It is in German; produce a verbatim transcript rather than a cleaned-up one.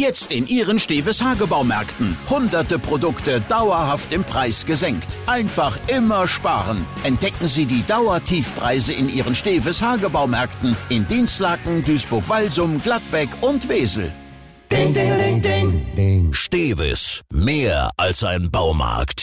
Jetzt in Ihren Steves Hagebaumärkten. Hunderte Produkte dauerhaft im Preis gesenkt. Einfach immer sparen. Entdecken Sie die Dauertiefpreise in Ihren Steves Hagebaumärkten in Dinslaken, Duisburg-Walsum, Gladbeck und Wesel. Ding, ding, ding, ding, ding. Steves, mehr als ein Baumarkt.